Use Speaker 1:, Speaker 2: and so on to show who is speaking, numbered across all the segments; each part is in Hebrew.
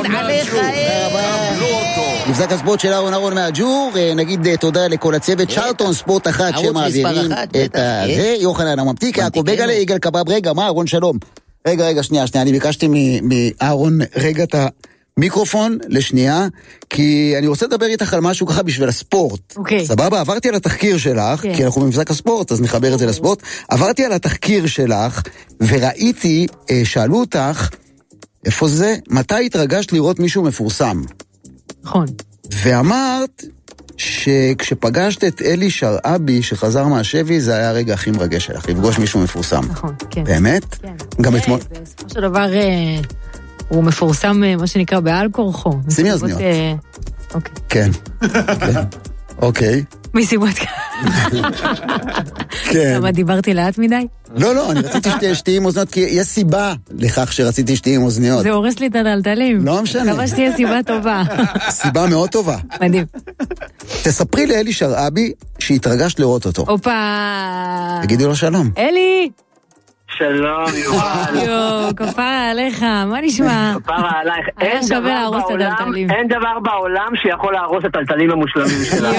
Speaker 1: עליך. מבזק הספורט של אהרון מהג'ור, נגיד תודה לכל הצוות, צ'רלטון ספורט 1 שמעבירים את זה, יוחנן הממתיק, יעקב בגלה, יגאל קבב, רגע, מה אהרון שלום? רגע, שנייה, אני ביקשתי מאהרון רגע את המיקרופון לשנייה, כי אני רוצה לדבר איתך על משהו ככה בשביל הספורט. סבבה, עברתי על התחקיר שלך, כי אנחנו במבזק הספורט, אז נחבר את זה לספורט, עברתי על התחקיר שלך, וראיתי, שאלו אותך, איפה זה? מתי התרגשת לראות מישהו מפורסם?
Speaker 2: נכון.
Speaker 1: ואמרת שכשפגשת את אלי שרעבי שחזר מהשבי, זה היה הרגע הכי מרגש שלך, לפגוש מישהו מפורסם.
Speaker 2: נכון, כן.
Speaker 1: באמת?
Speaker 2: כן.
Speaker 1: גם אתמול.
Speaker 2: בסופו של דבר הוא מפורסם, מה שנקרא, בעל כורחו.
Speaker 1: שימי אוזניות.
Speaker 2: אוקיי.
Speaker 1: כן. אוקיי.
Speaker 2: מסיבות כאלה.
Speaker 1: כן.
Speaker 2: למה דיברתי לאט מדי?
Speaker 1: לא, אני רציתי שתהיי עם אוזניות, כי יש סיבה לכך שרציתי שתהיי עם אוזניות.
Speaker 2: זה הורס לי את הדלתלים.
Speaker 1: לא משנה.
Speaker 2: מקווה שתהיה סיבה טובה.
Speaker 1: סיבה מאוד טובה.
Speaker 2: מדהים.
Speaker 1: תספרי לאלי שרעבי שהתרגשת לראות אותו.
Speaker 2: אופה.
Speaker 1: תגידי לו שלום.
Speaker 2: אלי.
Speaker 3: שלום, יובל.
Speaker 2: כפרה עליך, מה נשמע?
Speaker 3: כפרה עלייך. אין דבר בעולם שיכול להרוס את הטלטלים המושלמים שלך.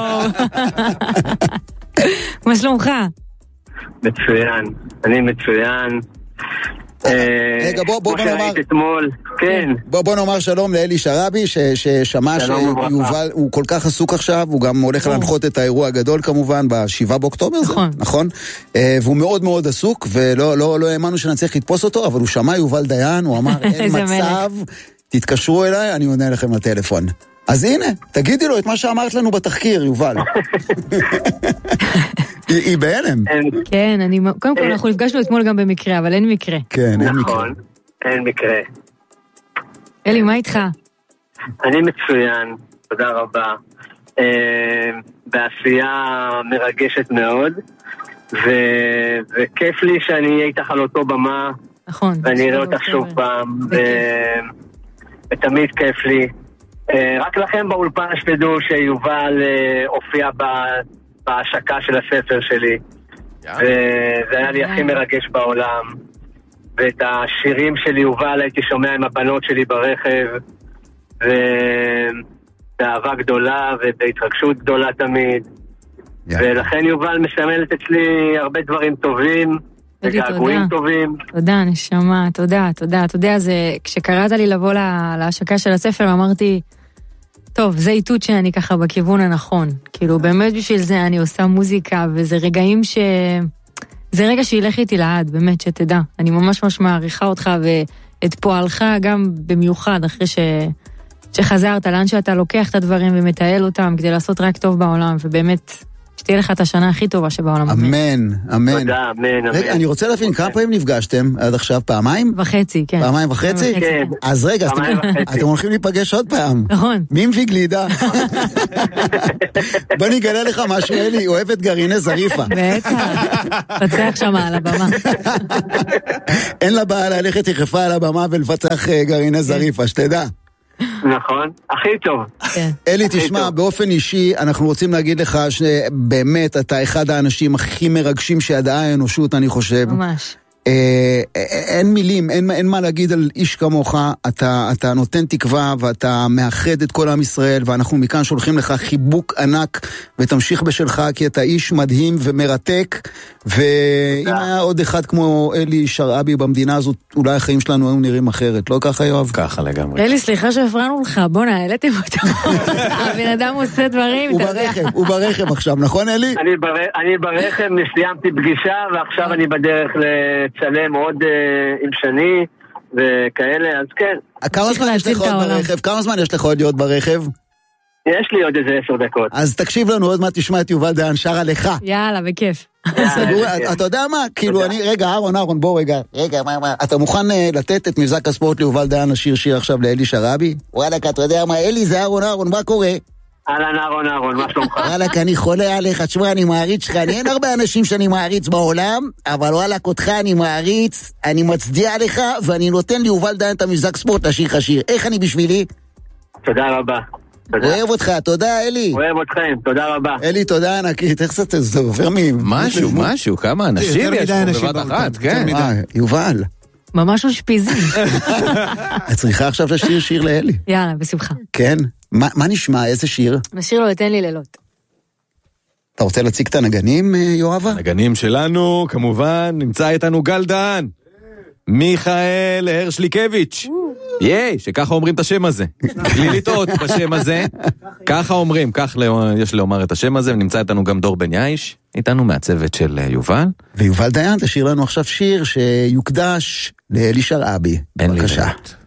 Speaker 2: מה שלומך?
Speaker 1: מצוין,
Speaker 3: אני מצוין.
Speaker 1: רגע, בוא נאמר,
Speaker 3: כן.
Speaker 1: בוא נאמר שלום לאלי שרעבי, ששמע שיובל הוא כל כך עסוק עכשיו, הוא גם הולך להנחות את האירוע הגדול כמובן, ב7 באוקטובר, נכון? והוא מאוד מאוד עסוק, ולא האמנו שנצליח לתפוס אותו, אבל הוא שמע יובל דיין, הוא אמר, אין מצב, תתקשרו אליי, אני עונה לכם לטלפון. אז הנה, תגידי לו את מה שאמרת לנו בתחקיר, יובל. היא בהלם.
Speaker 2: כן, קודם כל אנחנו נפגשנו אתמול גם במקרה, אבל אין מקרה.
Speaker 1: כן, אין מקרה.
Speaker 3: נכון, אין מקרה.
Speaker 2: אלי, מה איתך?
Speaker 3: אני מצוין, תודה רבה. בעשייה מרגשת מאוד, וכיף לי שאני אהיה איתך על אותו במה.
Speaker 2: נכון.
Speaker 3: ואני אראה אותך שוב פעם, ותמיד כיף לי. רק לכם באולפן שתדעו שיובל הופיע בהשקה של הספר שלי, וזה היה לי הכי מרגש בעולם. ואת השירים של יובל הייתי שומע עם הבנות שלי ברכב, ובאהבה גדולה ובהתרגשות גדולה תמיד. ולכן יובל מסמלת אצלי הרבה דברים טובים וגעגועים טובים.
Speaker 2: תודה, נשמה, תודה. אתה יודע, כשקראת לי לבוא להשקה של הספר, אמרתי, טוב, זה איתות שאני ככה בכיוון הנכון. כאילו, באמת בשביל זה אני עושה מוזיקה, וזה רגעים זה רגע שילך איתי לעד, באמת, שתדע. אני ממש מעריכה אותך, ואת פועלך גם במיוחד, אחרי שחזרת, לאן שאתה לוקח את הדברים ומטייל אותם, כדי לעשות רק טוב בעולם, ובאמת, שתהיה לך את השנה הכי טובה שבעולם.
Speaker 1: אמן.
Speaker 3: תודה, אמן.
Speaker 1: רגע, אני רוצה להבין, כמה פעמים נפגשתם עד עכשיו? פעמיים?
Speaker 2: וחצי, כן.
Speaker 1: פעמיים וחצי?
Speaker 3: כן.
Speaker 1: אז רגע, אתם הולכים להיפגש עוד פעם.
Speaker 2: נכון.
Speaker 1: מי מביא גלידה? בוא נגלה לך משהו, אלי, אוהבת גרעיני זריפה.
Speaker 2: בטח. פצח שמה על הבמה.
Speaker 1: אין לה בעיה ללכת יחפה על הבמה ולפצח גרעיני זריפה, שתדע.
Speaker 3: נכון, הכי טוב.
Speaker 1: אלי, תשמע, באופן אישי אנחנו רוצים להגיד לך שבאמת אתה אחד האנשים הכי מרגשים שידעה האנושות, אני חושב.
Speaker 2: ממש.
Speaker 1: אין מילים, אין מה להגיד על איש כמוך, אתה נותן תקווה ואתה מאחד את כל עם ישראל, ואנחנו מכאן שולחים לך חיבוק ענק, ותמשיך בשלך, כי אתה איש מדהים ומרתק, ואם היה עוד אחד כמו אלי שרעבי במדינה הזאת, אולי החיים שלנו היו נראים אחרת, לא ככה יואב?
Speaker 4: ככה לגמרי.
Speaker 2: אלי, סליחה שהפרענו לך, בוא נעלתם אותו. הבן אדם עושה דברים,
Speaker 1: הוא ברכב עכשיו, נכון אלי?
Speaker 3: אני ברכב, סיימתי פגישה, ועכשיו אני בדרך לצלם עוד עם שני וכאלה, אז כן.
Speaker 1: כמה זמן יש לך עוד ברכב? כמה זמן יש לך עוד להיות ברכב?
Speaker 3: יש לי עוד איזה 10 דקות.
Speaker 1: אז תקשיב לנו, עוד מה תשמע את יובל דיין שר עליך.
Speaker 2: יאללה, בכיף.
Speaker 1: אתה יודע מה? כאילו, רגע, אהרון, בוא רגע, מה? אתה מוכן לתת את מבזק הספורט ליובל דיין לשיר שיר עכשיו לאלי שרעבי? וואלה, אתה יודע מה? אלי זה אהרון, מה קורה?
Speaker 3: אהלן אהרון, מה שלומך?
Speaker 1: וואלק, אני חולה עליך, תשמע, אני מעריץ שלך, אין הרבה אנשים שאני מעריץ בעולם, אבל וואלק, אותך אני מעריץ, אני מצדיע לך, ואני נותן לי יובל דיין את המבזק ספורט לשיר חשיר. איך אני בשבילי?
Speaker 3: תודה רבה.
Speaker 1: אוהב אותך, תודה אלי.
Speaker 3: אוהב אתכם, תודה רבה.
Speaker 1: אלי, תודה ענקית, איך זה עובר
Speaker 4: משהו, כמה אנשים יש פה בבת אחת, כן.
Speaker 1: יובל.
Speaker 2: ממש אושפיזים.
Speaker 1: את צריכה עכשיו לשיר שיר לאלי.
Speaker 2: יאללה, בשמחה.
Speaker 1: כן? מה נשמע? איזה שיר?
Speaker 2: נשיר לו, תן לי לילות.
Speaker 1: אתה רוצה להציג את הנגנים, יואבה?
Speaker 4: הנגנים שלנו, כמובן, נמצא איתנו גל דהן. מיכאל הרשליקביץ'. שככה אומרים את השם הזה. בלי לטעות בשם הזה. ככה אומרים, כך יש לומר את השם הזה, ונמצא איתנו גם דור בן יאיש, איתנו מהצוות של יובל.
Speaker 1: ויובל דיין תשאיר לנו עכשיו שיר שיוקדש לאלי שרעבי.
Speaker 4: בבקשה.